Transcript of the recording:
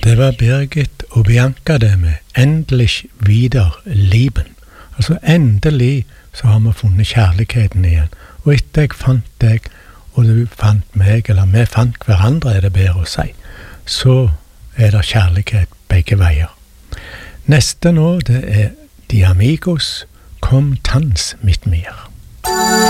Det var Birgit og Bianca det med endelig videre liben. Altså endelig så har vi funnet kjærligheten igjen. Og etter jeg fant deg, og du fant meg, eller vi fant hverandre, er det bedre å si, så er det kjærlighet begge veier. Neste nå, det er De Amigos, Kom tans mitt mer.